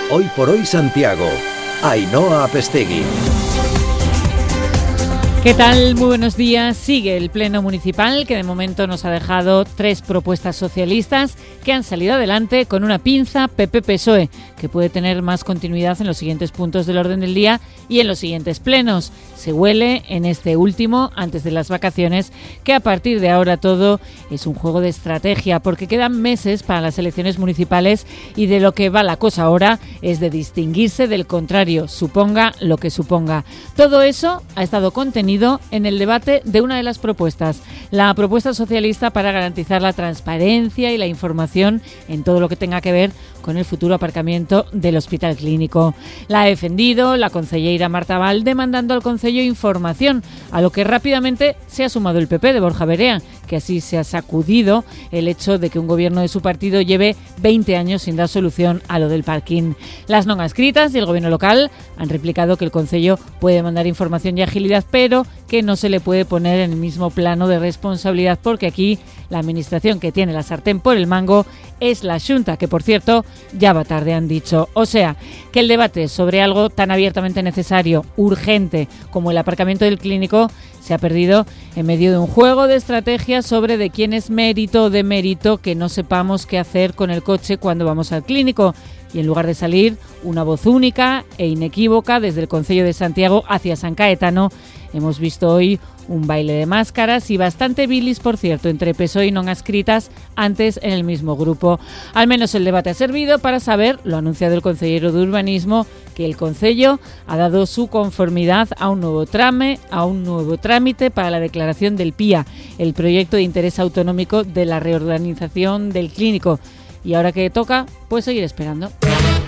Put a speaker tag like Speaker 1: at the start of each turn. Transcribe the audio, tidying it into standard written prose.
Speaker 1: Hoy por hoy Santiago. Ainhoa Apestegui.
Speaker 2: ¿Qué tal? Muy buenos días. Sigue el Pleno Municipal, que de momento nos ha dejado 3 propuestas socialistas que han salido adelante con una pinza PP-PSOE, que puede tener más continuidad en los siguientes puntos del orden del día y en los siguientes plenos. Se huele en este último, antes de las vacaciones, que a partir de ahora todo es un juego de estrategia, porque quedan meses para las elecciones municipales y de lo que va la cosa ahora es de distinguirse del contrario, suponga lo que suponga. Todo eso ha estado contenido en el debate de una de las propuestas, la propuesta socialista para garantizar la transparencia y la información en todo lo que tenga que ver con el futuro aparcamiento del Hospital Clínico. La ha defendido la concelleira Marta Val, demandando al Concello información, a lo que rápidamente se ha sumado el PP de Borja Verea, que así se ha sacudido el hecho de que un gobierno de su partido lleve 20 años sin dar solución a lo del parking. Las non adscritas y el gobierno local han replicado que el Concello puede mandar información y agilidad, pero que no se le puede poner en el mismo plano de responsabilidad, porque aquí la administración que tiene la sartén por el mango es la Xunta, que por cierto ya va tarde, han dicho. O sea, que el debate sobre algo tan abiertamente necesario, urgente, como el aparcamiento del Clínico, se ha perdido en medio de un juego de estrategias sobre de quién es mérito o demérito que no sepamos qué hacer con el coche cuando vamos al Clínico. Y en lugar de salir una voz única e inequívoca desde el Concello de Santiago hacia San Caetano, hemos visto hoy un baile de máscaras y bastante bilis, por cierto, entre PSOE y non adscritas antes en el mismo grupo. Al menos el debate ha servido para saber, lo ha anunciado el consejero de Urbanismo, que el Concello ha dado su conformidad a un nuevo trámite para la declaración del PIA, el proyecto de interés autonómico de la reorganización del Clínico. Y ahora que toca, pues seguir esperando.